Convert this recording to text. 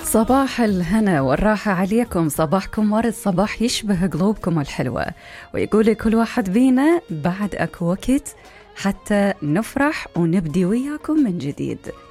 صباح الهنا والراحة عليكم، صباحكم ورد، صباح يشبه قلوبكم الحلوة. ويقول كل واحد بينا بعد أكو وقت حتى نفرح ونبدي وياكم من جديد.